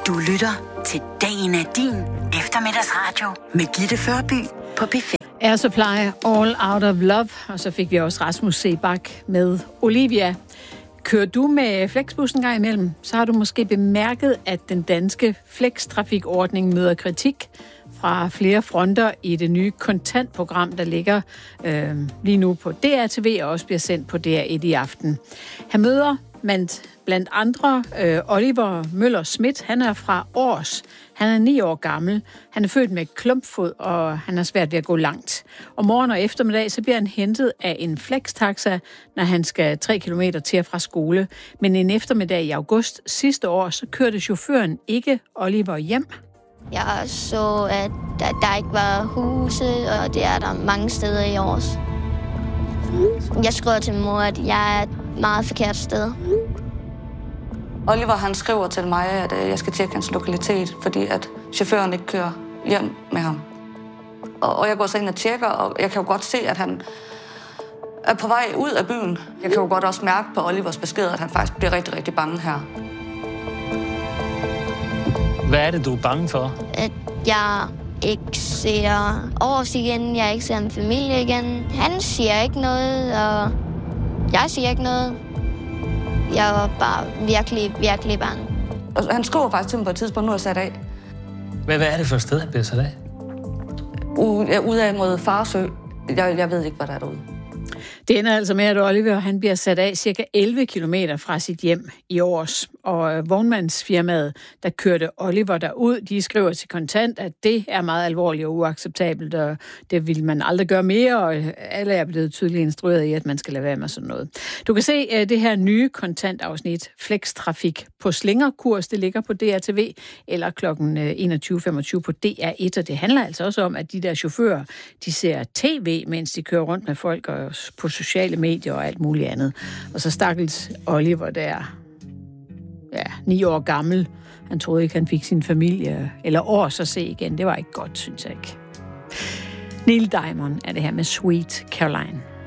Du lytter til Dagen er din eftermiddagsradio med Gitte Førby på P5. Air Supply, All Out of Love, og så fik vi også Rasmus Sebak med Olivia. Kører du med Flexbussen gang imellem, så har du måske bemærket, at den danske flextrafikordning møder kritik fra flere fronter i det nye kontantprogram, der ligger lige nu på DRTV og også bliver sendt på DR1 i aften. Han møder blandt andre Oliver Møller Schmidt. Han er fra Aars. Han er 9 år gammel. Han er født med klumpfod, og han har svært ved at gå langt. Om morgen og eftermiddag, så bliver han hentet af en flextaxa, når han skal 3 kilometer til og fra skole. Men en eftermiddag i august sidste år, så kørte chaufføren ikke Oliver hjem. Jeg så, at der ikke var huse, og det er der mange steder i Aars. Jeg skriver til min mor, at jeg er et meget forkert sted. Oliver han skriver til mig, at jeg skal tjekke hans lokalitet, fordi at chaufføren ikke kører hjem med ham. Og jeg går så ind og tjekker, og jeg kan jo godt se, at han er på vej ud af byen. Jeg kan jo godt også mærke på Olivers besked, at han faktisk bliver rigtig, rigtig bange her. Hvad er det, du er bange for? At jeg ikke ser Aars igen, jeg ikke ser en familie igen. Han siger ikke noget, og jeg siger ikke noget. Jeg var bare virkelig, virkelig bange. Og han skriver faktisk til mig på et tidspunkt, nu er jeg sat af. Hvad er det for et sted, han bliver sat af? Ude af mod Farsø. Jeg ved ikke, hvad der er derude. Det ender altså med, at Oliver han bliver sat af cirka 11 kilometer fra sit hjem i Aars. Og vognmandsfirmaet, der kørte Oliver derud, de skriver til Kontant, at det er meget alvorligt og uacceptabelt, og det vil man aldrig gøre mere, og alle er blevet tydeligt instrueret i, at man skal lade være med sådan noget. Du kan se det her nye Kontant-afsnit, Flextrafik på slingerkurs, det ligger på DRTV, eller kl. 21.25 på DR1, og det handler altså også om, at de der chauffører, de ser tv, mens de kører rundt med folk og på sociale medier og alt muligt andet. Og så stakkels Oliver der, 9 år gammel. Han troede ikke, han fik sin familie eller Aars at se igen. Det var ikke godt, synes jeg ikke. Neil Diamond er det her med Sweet Caroline.